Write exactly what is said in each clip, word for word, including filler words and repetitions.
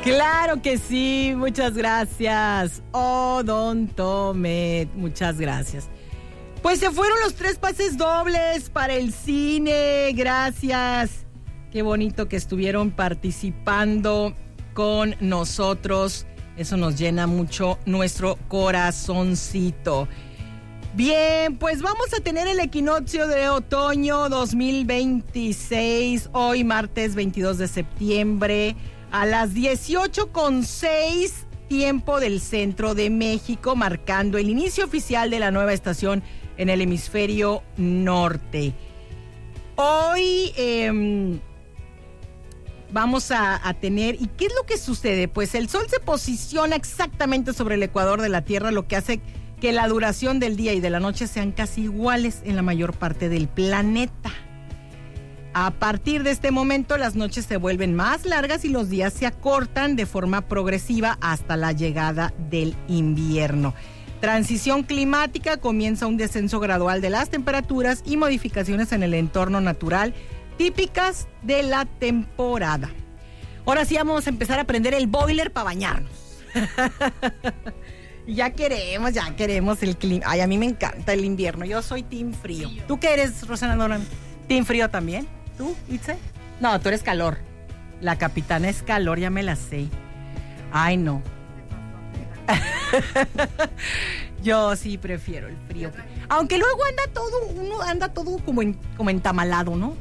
Claro que sí, muchas gracias. Odontomed, muchas gracias. Pues se fueron los tres pases dobles para el cine, gracias. Qué bonito que estuvieron participando con nosotros. Eso nos llena mucho nuestro corazoncito. Bien, pues vamos a tener el equinoccio de otoño dos mil veintiséis, hoy martes veintidós de septiembre, a las dieciocho con seis, tiempo del centro de México, marcando el inicio oficial de la nueva estación en el hemisferio norte. Hoy eh, vamos a, a tener, ¿y qué es lo que sucede? Pues el sol se posiciona exactamente sobre el ecuador de la Tierra, lo que hace que la duración del día y de la noche sean casi iguales en la mayor parte del planeta. A partir de este momento, las noches se vuelven más largas y los días se acortan de forma progresiva hasta la llegada del invierno. Transición climática, comienza un descenso gradual de las temperaturas y modificaciones en el entorno natural típicas de la temporada. Ahora sí vamos a empezar a prender el boiler para bañarnos. Ya queremos, ya queremos el clima. Ay, a mí me encanta el invierno. Yo soy team frío. frío. ¿Tú qué eres, Rosana Doran? ¿Team frío también? ¿Tú, Itze? No, tú eres calor. La capitana es calor, ya me la sé. Ay, no. Yo sí prefiero el frío. Aunque luego anda todo, uno anda todo como, en, como entamalado, ¿no?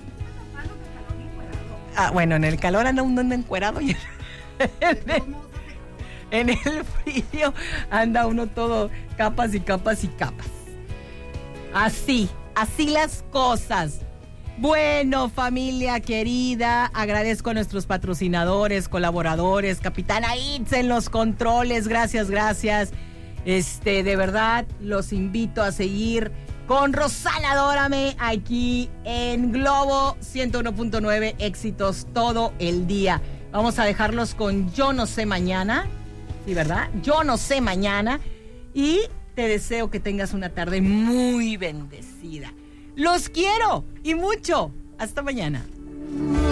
Ah, bueno, en el calor anda uno anda encuerado y en el, en el frío anda uno todo capas y capas y capas. Así, así las cosas. Bueno, familia querida, agradezco a nuestros patrocinadores, colaboradores, Capitana Itze en los controles, gracias, gracias. Este, de verdad, los invito a seguir con Rosana Dórame aquí en Globo ciento uno punto nueve, éxitos todo el día. Vamos a dejarlos con Yo No Sé Mañana, ¿sí, verdad? Yo No Sé Mañana, y te deseo que tengas una tarde muy bendecida. Los quiero y mucho. Hasta mañana.